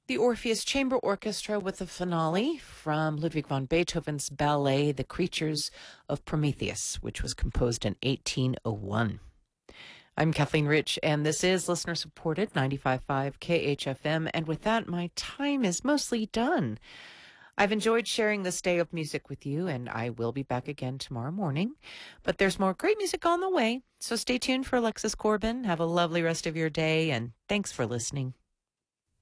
The Orpheus Chamber Orchestra with the finale from Ludwig van Beethoven's ballet, The Creatures of Prometheus, which was composed in 1801. I'm Kathleen Rich, and this is listener-supported 95.5 KHFM, and with that, my time is mostly done. I've enjoyed sharing this day of music with you, and I will be back again tomorrow morning. But there's more great music on the way, so stay tuned for Alexis Corbin. Have a lovely rest of your day, and thanks for listening.